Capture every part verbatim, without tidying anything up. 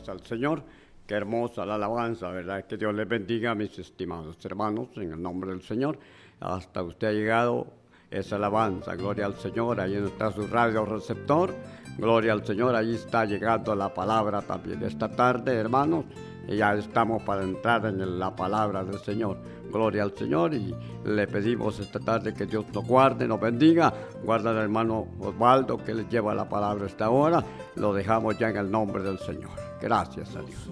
alabanza al Señor. Qué hermosa la alabanza, ¿verdad? Que Dios les bendiga, mis estimados hermanos, en el nombre del Señor. Hasta usted ha llegado esa alabanza, gloria al Señor. Ahí está su radio receptor, gloria al Señor. Ahí está llegando la palabra también. Esta tarde, hermanos, ya estamos para entrar en la palabra del Señor. Gloria al Señor, y le pedimos esta tarde que Dios nos guarde, nos bendiga. Guarda al hermano Osvaldo, que les lleva la palabra esta hora. Lo dejamos ya en el nombre del Señor. Gracias a Dios.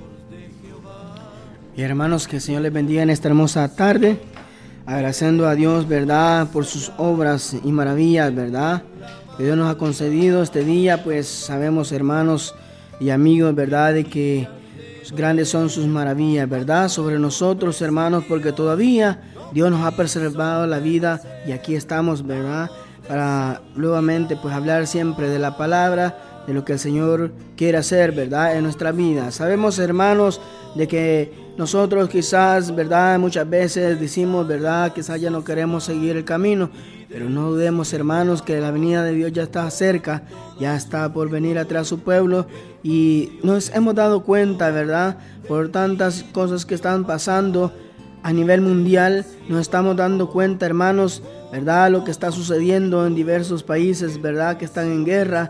Y hermanos, que el Señor les bendiga en esta hermosa tarde, agradeciendo a Dios, ¿verdad?, por sus obras y maravillas, ¿verdad?, que Dios nos ha concedido este día. Pues sabemos, hermanos y amigos, ¿verdad?, de que grandes son sus maravillas, ¿verdad?, sobre nosotros, hermanos, porque todavía Dios nos ha preservado la vida y aquí estamos, ¿verdad?, para nuevamente pues hablar siempre de la palabra, de lo que el Señor quiere hacer, ¿verdad?, en nuestra vida. Sabemos, hermanos, de que nosotros quizás, ¿verdad?, muchas veces decimos, ¿verdad?, quizás ya no queremos seguir el camino, pero no dudemos, hermanos, que la venida de Dios ya está cerca, ya está por venir atrás su pueblo, y nos hemos dado cuenta, ¿verdad?, por tantas cosas que están pasando a nivel mundial. Nos estamos dando cuenta, hermanos, ¿verdad?, lo que está sucediendo en diversos países, ¿verdad?, que están en guerra,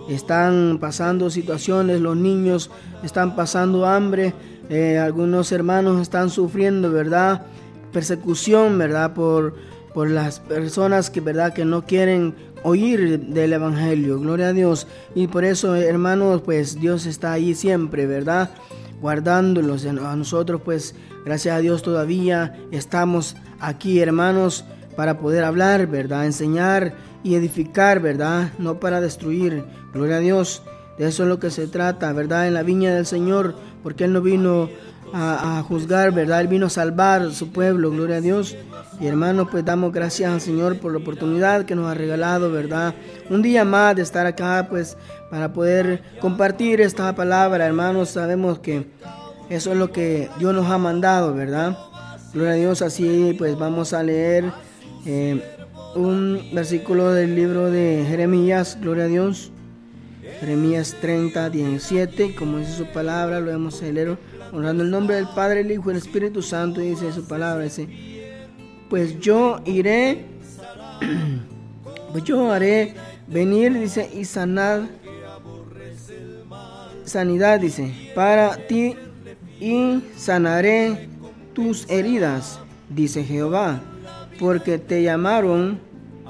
están pasando situaciones, los niños están pasando hambre, eh, algunos hermanos están sufriendo, ¿verdad?, persecución, ¿verdad?, por, por las personas que, ¿verdad?, que no quieren oír del Evangelio. Gloria a Dios. Y por eso, hermanos, pues Dios está ahí siempre, ¿verdad?, guardándolos. A nosotros, pues, gracias a Dios todavía estamos aquí, hermanos, para poder hablar, ¿verdad?, enseñar y edificar, ¿verdad?, no para destruir. Gloria a Dios. De eso es lo que se trata, ¿verdad?, en la viña del Señor, porque Él no vino a, a juzgar, ¿verdad?, Él vino a salvar su pueblo. Gloria a Dios. Y hermanos, pues damos gracias al Señor por la oportunidad que nos ha regalado, ¿verdad?, un día más de estar acá, pues, para poder compartir esta palabra. Hermanos, sabemos que eso es lo que Dios nos ha mandado, ¿verdad? Gloria a Dios. Así pues vamos a leer eh, un versículo del libro de Jeremías. Gloria a Dios. Jeremías treinta, diecisiete, como dice su palabra, lo vamos a leer honrando el nombre del Padre, el Hijo y el Espíritu Santo. Y dice su palabra, dice: pues yo iré, pues yo haré venir, dice, y sanar, sanidad, dice, para ti, y sanaré tus heridas, dice Jehová, porque te llamaron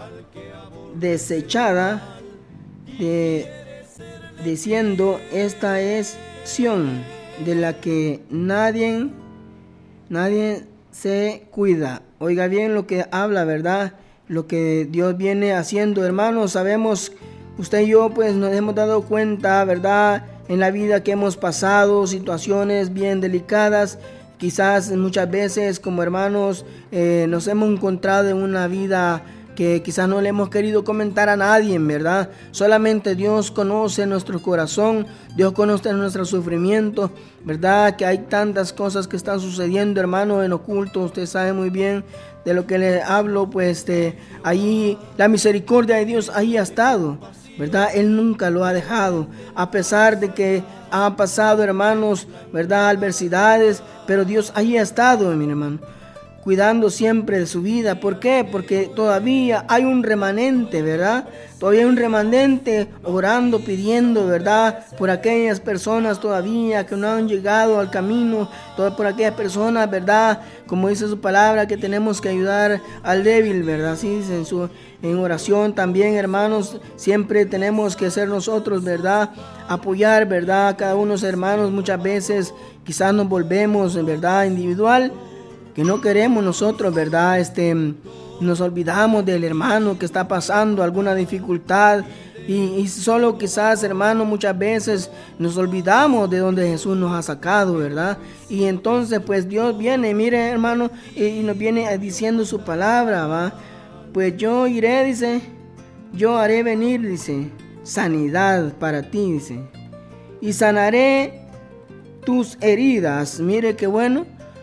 desechada, de, diciendo, esta es Sión, de la que nadie, nadie se cuida. Oiga bien lo que habla, ¿verdad?, lo que Dios viene haciendo, hermanos. Sabemos, usted y yo, pues nos hemos dado cuenta, ¿verdad?, en la vida que hemos pasado, situaciones bien delicadas. Quizás muchas veces como hermanos eh, nos hemos encontrado en una vida que quizás no le hemos querido comentar a nadie, ¿verdad? Solamente Dios conoce nuestro corazón, Dios conoce nuestro sufrimiento, ¿verdad? Que hay tantas cosas que están sucediendo, hermano, en oculto. Usted sabe muy bien de lo que le hablo, pues de ahí la misericordia de Dios ahí ha estado, ¿verdad? Él nunca lo ha dejado, a pesar de que han pasado, hermanos, ¿verdad?, adversidades, pero Dios ahí ha estado, mi hermano, cuidando siempre de su vida. ¿Por qué? Porque todavía hay un remanente, ¿verdad? Todavía hay un remanente orando, pidiendo, ¿verdad?, por aquellas personas todavía que no han llegado al camino, todo por aquellas personas, ¿verdad?, como dice su palabra, que tenemos que ayudar al débil, ¿verdad? Así dice en su en oración también, hermanos, siempre tenemos que ser nosotros, ¿verdad?, apoyar, ¿verdad?, a cada uno de los hermanos. Muchas veces quizás nos volvemos, en verdad, individual, que no queremos nosotros, ¿verdad?, este, nos olvidamos del hermano que está pasando alguna dificultad, y, y solo quizás, hermano, muchas veces nos olvidamos de donde Jesús nos ha sacado, ¿verdad? Y entonces pues Dios viene, mire, hermano, y, y nos viene diciendo su palabra, ¿va? Pues yo iré, dice, yo haré venir, dice, sanidad para ti, dice, y sanaré tus heridas. Mire qué bueno,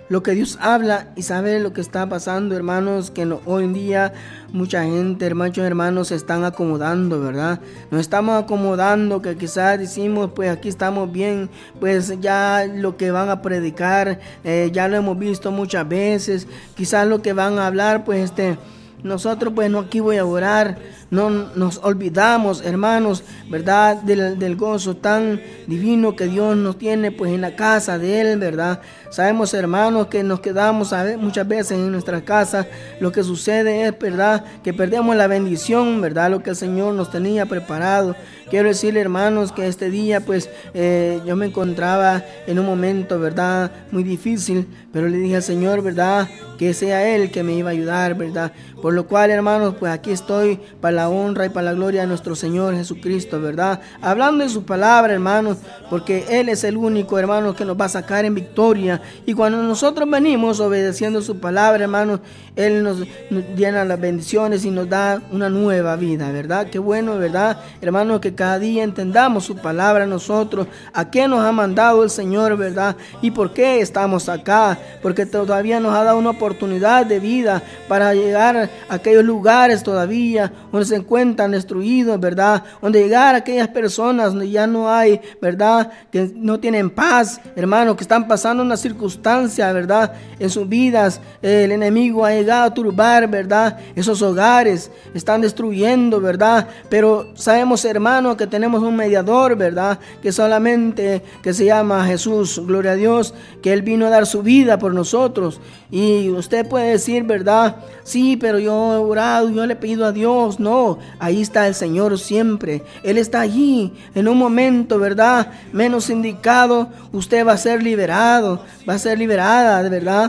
lo que Dios habla y saber lo que está pasando, hermanos, que no, hoy en día mucha gente, hermanos, hermanos, se están acomodando, ¿verdad? Nos estamos acomodando, que quizás decimos, pues aquí estamos bien, pues ya lo que van a predicar, eh, ya lo hemos visto muchas veces, quizás lo que van a hablar, pues este, nosotros pues no, aquí voy a orar. No nos olvidamos, hermanos, ¿verdad? Del, del gozo tan divino que Dios nos tiene pues en la casa de Él, ¿verdad? Sabemos, hermanos, que nos quedamos a ver, muchas veces en nuestra casa. Lo que sucede es, ¿verdad?, que perdemos la bendición, ¿verdad?, lo que el Señor nos tenía preparado. Quiero decirle, hermanos, que este día pues eh, yo me encontraba en un momento, ¿verdad?, muy difícil, pero le dije al Señor, ¿verdad?, que sea Él que me iba a ayudar, ¿verdad? Por lo cual, hermanos, pues aquí estoy para la honra y para la gloria de nuestro Señor Jesucristo, ¿verdad? Hablando de su palabra, hermanos, porque Él es el único, hermanos, que nos va a sacar en victoria. Y cuando nosotros venimos obedeciendo su palabra, hermanos, Él nos, nos llena las bendiciones y nos da una nueva vida, ¿verdad? Qué bueno, ¿verdad? Hermanos, que cada día entendamos su palabra nosotros, a qué nos ha mandado el Señor, ¿verdad? Y por qué estamos acá, porque todavía nos ha dado una oportunidad de vida para llegar a aquellos lugares todavía donde se encuentran destruidos, ¿verdad? Donde llegar a aquellas personas donde ya no hay, ¿verdad?, que no tienen paz, hermanos, que están pasando una circunstancia, ¿verdad?, en sus vidas. El enemigo ha llegado a turbar, ¿verdad?, esos hogares, están destruyendo, ¿verdad? Pero sabemos, hermanos, que tenemos un mediador, ¿verdad?, que solamente, que se llama Jesús, gloria a Dios, que Él vino a dar su vida por nosotros. Y usted puede decir, ¿verdad?, sí, pero yo he orado, yo le he pedido a Dios. No, ahí está el Señor siempre. Él está allí en un momento, ¿verdad?, menos indicado. Usted va a ser liberado, va a ser liberada, de verdad,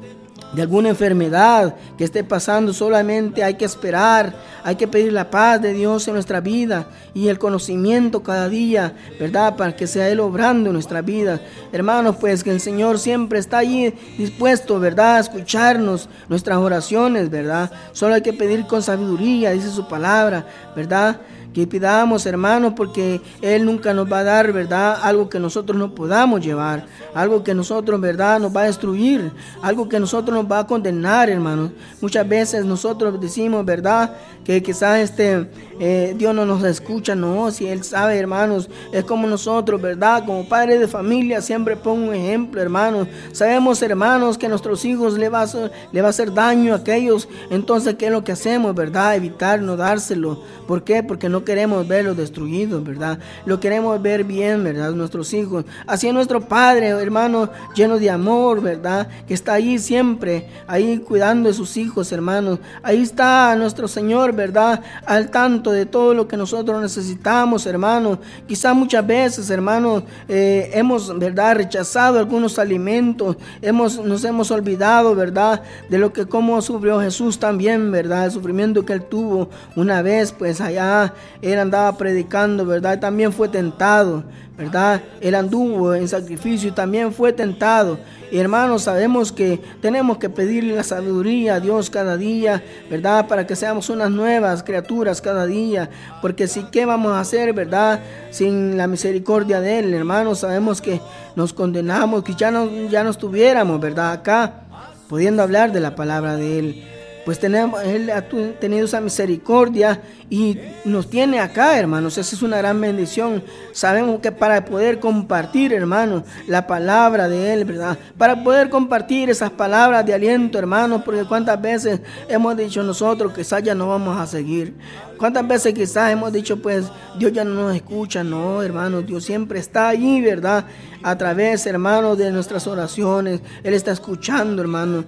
de alguna enfermedad que esté pasando. Solamente hay que esperar, hay que pedir la paz de Dios en nuestra vida y el conocimiento cada día, ¿verdad?, para que sea Él obrando en nuestra vida. Hermanos, pues que el Señor siempre está allí dispuesto, ¿verdad?, a escucharnos nuestras oraciones, ¿verdad? Solo hay que pedir con sabiduría, dice su palabra, ¿verdad? Que pidamos, hermanos, porque Él nunca nos va a dar, ¿verdad?, algo que nosotros no podamos llevar, algo que nosotros, ¿verdad?, nos va a destruir, algo que nosotros nos va a condenar, hermanos. Muchas veces nosotros decimos, ¿verdad?, que quizás este, eh, Dios no nos escucha. No, si Él sabe, hermanos, es como nosotros, ¿verdad?, como padres de familia, siempre pongo un ejemplo, hermanos. Sabemos, hermanos, que a nuestros hijos le va a, le va a hacer daño a aquellos. Entonces, ¿qué es lo que hacemos, verdad? Evitar, no dárselo. ¿Por qué? Porque no queremos verlos destruidos, ¿verdad? Lo queremos ver bien, ¿verdad?, nuestros hijos. Así es nuestro Padre, hermano, lleno de amor, ¿verdad?, que está ahí siempre, ahí cuidando de sus hijos, hermanos. Ahí está nuestro Señor, ¿verdad?, al tanto de todo lo que nosotros necesitamos, hermanos. Quizás muchas veces, hermanos, eh, hemos, ¿verdad?, rechazado algunos alimentos, hemos, nos hemos olvidado, ¿verdad?, de lo que como sufrió Jesús también, ¿verdad?, el sufrimiento que Él tuvo una vez, pues allá Él andaba predicando, ¿verdad?, también fue tentado, ¿verdad? Él anduvo en sacrificio y también fue tentado. Y hermanos, sabemos que tenemos que pedirle la sabiduría a Dios cada día, ¿verdad?, para que seamos unas nuevas criaturas cada día. Porque si, ¿qué vamos a hacer, verdad?, sin la misericordia de Él, hermanos? Sabemos que nos condenamos, que ya no, ya no estuviéramos, ¿verdad?, acá, pudiendo hablar de la palabra de Él. Pues tenemos, Él ha tenido esa misericordia y nos tiene acá, hermanos. Esa es una gran bendición. Sabemos que para poder compartir, hermanos, la palabra de Él, ¿verdad?, para poder compartir esas palabras de aliento, hermanos, porque cuántas veces hemos dicho nosotros que quizás ya no vamos a seguir. Cuántas veces quizás hemos dicho, pues, Dios ya no nos escucha. No, hermanos, Dios siempre está allí, ¿verdad?, a través, hermanos, de nuestras oraciones. Él está escuchando, hermanos.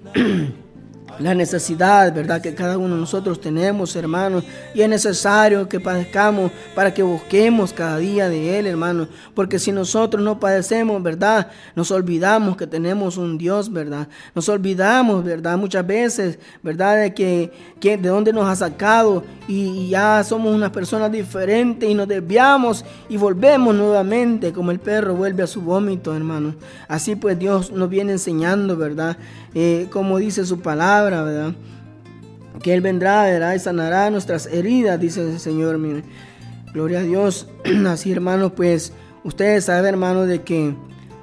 La necesidad, ¿verdad?, que cada uno de nosotros tenemos, hermanos, y es necesario que padezcamos para que busquemos cada día de Él, hermanos, porque si nosotros no padecemos, ¿verdad?, nos olvidamos que tenemos un Dios, ¿verdad?, nos olvidamos, ¿verdad?, muchas veces, ¿verdad?, de que, que de dónde nos ha sacado y ya somos unas personas diferentes y nos desviamos y volvemos nuevamente como el perro vuelve a su vómito, hermanos. Así pues Dios nos viene enseñando, ¿verdad?, eh, como dice su palabra, ¿verdad?, que Él vendrá, ¿verdad?, y sanará nuestras heridas, dice el Señor. Mire, gloria a Dios. Así, hermanos, pues ustedes saben, hermanos, de que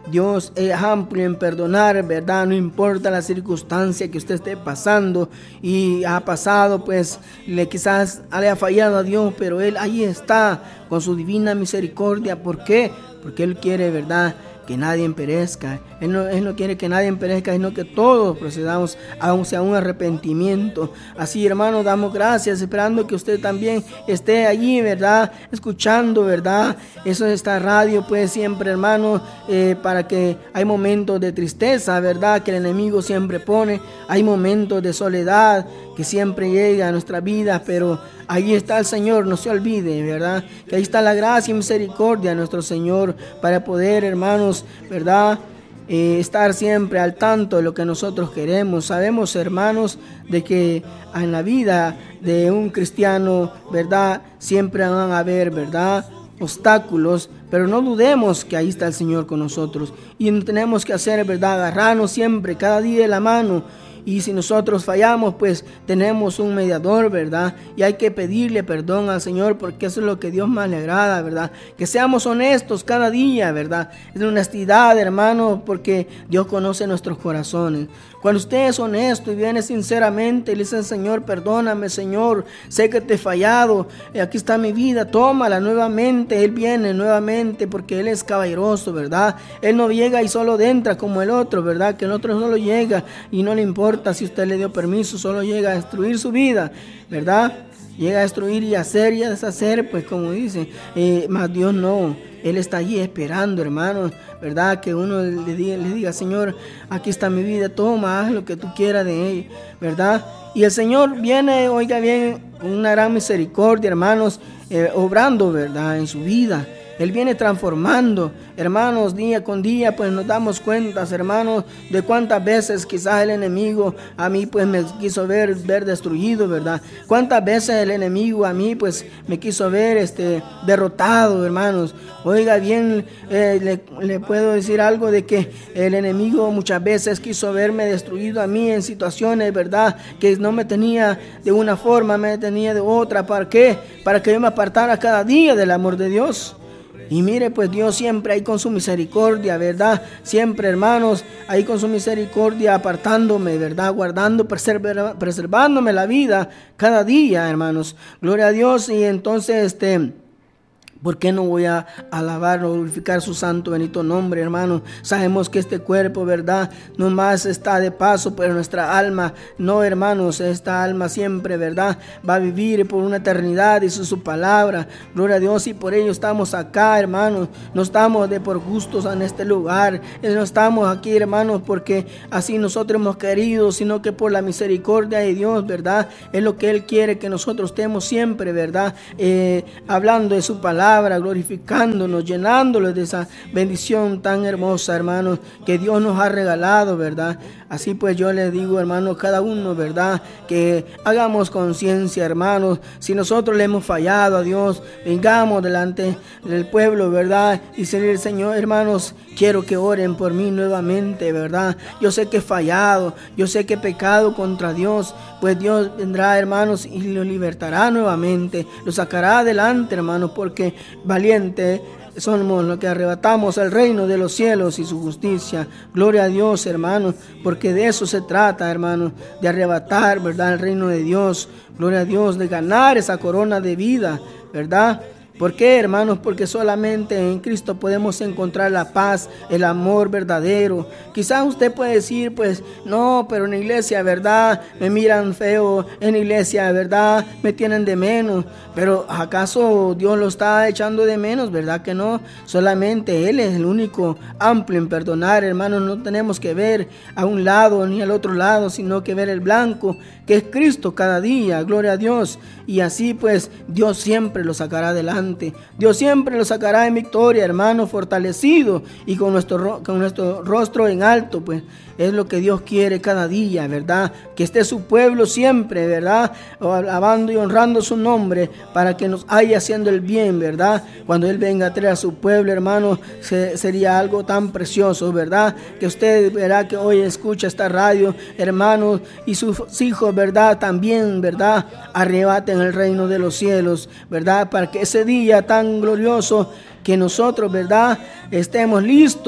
Dios es amplio en perdonar, ¿verdad? No importa la circunstancia que usted esté pasando y ha pasado, pues le quizás le ha fallado a Dios, pero Él ahí está con su divina misericordia. ¿Por qué? Porque Él quiere, ¿verdad?, que nadie perezca. Él no, Él no quiere que nadie perezca, sino que todos procedamos hacia un arrepentimiento. Así, hermanos, damos gracias, esperando que usted también esté allí, ¿verdad?, escuchando, ¿verdad?, eso es esta radio, pues siempre, hermanos, eh, para que hay momentos de tristeza, ¿verdad?, que el enemigo siempre pone. Hay momentos de soledad que siempre llega a nuestra vida, pero ahí está el Señor, no se olvide, ¿verdad?, que ahí está la gracia y misericordia de nuestro Señor para poder, hermanos, ¿verdad?, eh, estar siempre al tanto de lo que nosotros queremos. Sabemos, hermanos, de que en la vida de un cristiano, ¿verdad?, siempre van a haber, ¿verdad?, obstáculos, pero no dudemos que ahí está el Señor con nosotros. Y tenemos que hacer, ¿verdad?, agarrarnos siempre, cada día de la mano. Y si nosotros fallamos, pues tenemos un mediador, ¿verdad? Y hay que pedirle perdón al Señor, porque eso es lo que Dios más le agrada, ¿verdad? Que seamos honestos cada día, ¿verdad? Es una honestidad, hermano, porque Dios conoce nuestros corazones. Cuando usted es honesto y viene sinceramente, le dice al Señor: perdóname, Señor, sé que te he fallado, aquí está mi vida, tómala nuevamente. Él viene nuevamente porque Él es caballeroso, ¿verdad? Él no llega y solo entra como el otro, ¿verdad? Que el otro solo llega y no le importa si usted le dio permiso, solo llega a destruir su vida, ¿verdad? Llega a destruir y hacer y a deshacer, pues como dice, eh, más Dios no. Él está allí esperando, hermanos, ¿verdad? Que uno le diga, le diga: Señor, aquí está mi vida, toma, haz lo que tú quieras de ella, ¿verdad? Y el Señor viene, oiga bien, con una gran misericordia, hermanos, eh, obrando, ¿verdad?, en su vida. Él viene transformando, hermanos, día con día, pues nos damos cuenta, hermanos, de cuántas veces quizás el enemigo a mí pues me quiso ver, ver destruido, ¿verdad? Cuántas veces el enemigo a mí pues me quiso ver este, derrotado, hermanos. Oiga bien, eh, le, le puedo decir algo de que el enemigo muchas veces quiso verme destruido a mí en situaciones, ¿verdad?, que no me tenía de una forma, me tenía de otra. ¿Para qué? Para que yo me apartara cada día del amor de Dios. Y mire, pues Dios siempre ahí con su misericordia, ¿verdad? Siempre, hermanos, ahí con su misericordia apartándome, ¿verdad? Guardando, preserv- preservándome la vida cada día, hermanos. Gloria a Dios. Y entonces, este... ¿por qué no voy a alabar o glorificar su santo bendito nombre, hermano? Sabemos que este cuerpo, ¿verdad?, no más está de paso, pero nuestra alma, no, hermanos, esta alma siempre, ¿verdad?, va a vivir por una eternidad, dice su palabra. Gloria a Dios, y por ello estamos acá, hermanos. No estamos de por gustos en este lugar, no estamos aquí, hermanos, porque así nosotros hemos querido, sino que por la misericordia de Dios, ¿verdad? Es lo que Él quiere, que nosotros estemos siempre, ¿verdad?, eh, hablando de su palabra, glorificándonos, llenándolos de esa bendición tan hermosa, hermanos, que Dios nos ha regalado, ¿verdad? Así pues yo les digo, hermanos, cada uno, ¿verdad?, que hagamos conciencia, hermanos. Si nosotros le hemos fallado a Dios, vengamos delante del pueblo, ¿verdad?, y decirle: Señor, hermanos, quiero que oren por mí nuevamente, ¿verdad? Yo sé que he fallado, yo sé que he pecado contra Dios. Pues Dios vendrá, hermanos, y lo libertará nuevamente, lo sacará adelante, hermanos, porque valiente somos los que arrebatamos el reino de los cielos y su justicia. Gloria a Dios, hermanos, porque de eso se trata, hermanos, de arrebatar, ¿verdad?, el reino de Dios. Gloria a Dios, de ganar esa corona de vida, ¿verdad? ¿Por qué, hermanos? Porque solamente en Cristo podemos encontrar la paz, el amor verdadero. Quizás usted puede decir, pues, no, pero en la iglesia, ¿verdad?, me miran feo, en la iglesia, ¿verdad?, me tienen de menos. Pero ¿acaso Dios lo está echando de menos? ¿Verdad que no? Solamente Él es el único amplio en perdonar, hermanos. No tenemos que ver a un lado ni al otro lado, sino que ver el blanco, que es Cristo cada día. Gloria a Dios. Y así pues Dios siempre lo sacará adelante. Dios siempre lo sacará en victoria, hermano, fortalecido y con nuestro, con nuestro rostro en alto, pues. Es lo que Dios quiere cada día, ¿verdad? Que esté su pueblo siempre, ¿verdad?, alabando y honrando su nombre, para que nos haya haciendo el bien, ¿verdad? Cuando Él venga a traer a su pueblo, hermano, se, sería algo tan precioso, ¿verdad? Que usted verá que hoy escucha esta radio, hermanos, y sus hijos, ¿verdad?, también, ¿verdad?, arrebaten el reino de los cielos, ¿verdad? Para que ese día tan glorioso, que nosotros, ¿verdad?, estemos listos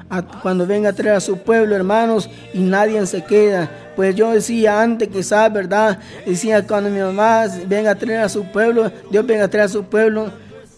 a, cuando venga a traer a su pueblo, hermanos, y nadie se queda. Pues yo decía antes, quizás, ¿verdad? Decía cuando mi mamá venga a traer a su pueblo, Dios venga a traer a su pueblo,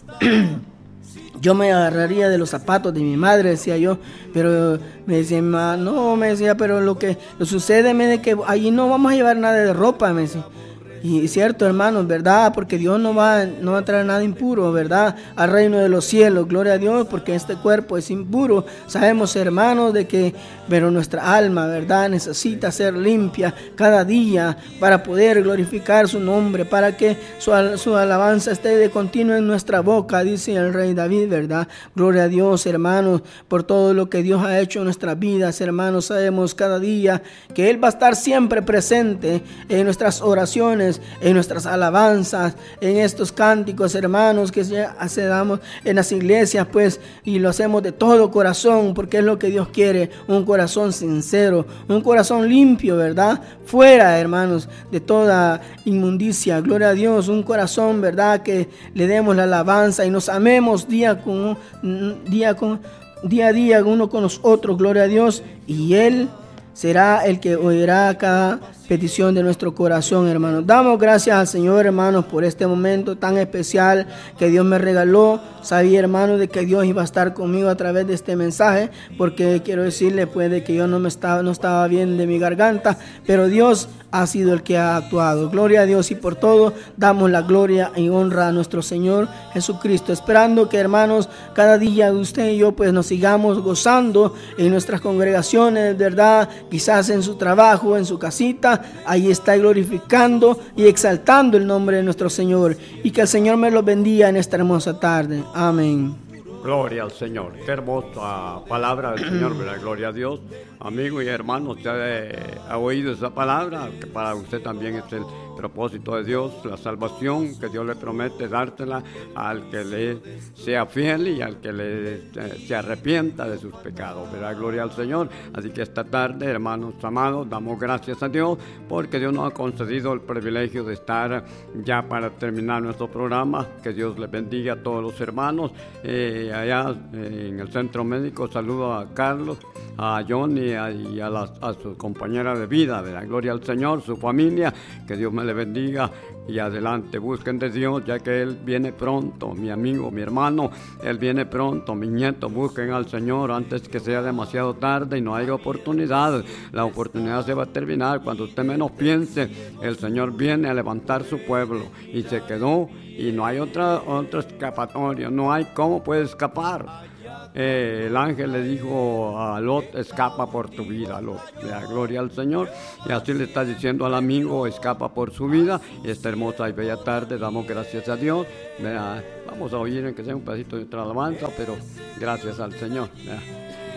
yo me agarraría de los zapatos de mi madre, decía yo, pero me decía mi mamá, no, me decía, pero lo que lo sucede es que allí no vamos a llevar nada de ropa, me decía. Y es cierto, hermanos, ¿verdad? Porque Dios no va, no va a traer nada impuro, ¿verdad? Al reino de los cielos, gloria a Dios, porque este cuerpo es impuro. Sabemos, hermanos, de que, pero nuestra alma, ¿verdad? Necesita ser limpia cada día para poder glorificar su nombre, para que su, su alabanza esté de continuo en nuestra boca, dice el rey David, ¿verdad? Gloria a Dios, hermanos, por todo lo que Dios ha hecho en nuestras vidas, hermanos. Sabemos cada día que Él va a estar siempre presente en nuestras oraciones, en nuestras alabanzas, en estos cánticos, hermanos, que hacemos en las iglesias, pues, y lo hacemos de todo corazón, porque es lo que Dios quiere, un corazón sincero, un corazón limpio, ¿verdad? Fuera, hermanos, de toda inmundicia, gloria a Dios, un corazón, ¿verdad? Que le demos la alabanza y nos amemos día con día con día a día uno con los otros, gloria a Dios, y Él será el que oirá cada petición de nuestro corazón, hermanos. Damos gracias al Señor, hermanos, por este momento tan especial que Dios me regaló. Sabía, hermanos, de que Dios iba a estar conmigo a través de este mensaje, porque quiero decirle, pues, de que yo no me estaba, no estaba bien de mi garganta, pero Dios ha sido el que ha actuado. Gloria a Dios, y por todo damos la gloria y honra a nuestro Señor Jesucristo, esperando que, hermanos, cada día usted y yo pues nos sigamos gozando en nuestras congregaciones, ¿verdad? Quizás en su trabajo, en su casita, ahí está glorificando y exaltando el nombre de nuestro Señor, y que el Señor me los bendiga en esta hermosa tarde. Amén. Gloria al Señor. Qué hermosa palabra del Señor, ¿verdad? Gloria a Dios. Amigo y hermano, usted ha oído esa palabra, que para usted también es el propósito de Dios, la salvación que Dios le promete dársela al que le sea fiel y al que le, eh, se arrepienta de sus pecados, ¿verdad? Gloria al Señor. Así que esta tarde, hermanos amados, damos gracias a Dios porque Dios nos ha concedido el privilegio de estar ya para terminar nuestro programa. Que Dios les bendiga a todos los hermanos. Eh, allá eh, en el centro médico saludo a Carlos, a Johnny y a, la, a su compañera de vida, de la gloria al Señor, su familia, que Dios me le bendiga y adelante, busquen de Dios, ya que Él viene pronto, mi amigo, mi hermano, Él viene pronto, mis nietos, busquen al Señor antes que sea demasiado tarde y no haya oportunidad. La oportunidad se va a terminar cuando usted menos piense. El Señor viene a levantar su pueblo y se quedó y no hay otra, otra escapatoria, no hay cómo puede escapar. Eh, el ángel le dijo a Lot, escapa por tu vida, Lot, de la gloria al Señor, y así le está diciendo al amigo, escapa por su vida. Esta hermosa y bella tarde damos gracias a Dios. Vea, vamos a oír en que sea un pedacito de otra alabanza, pero gracias al Señor. Vea.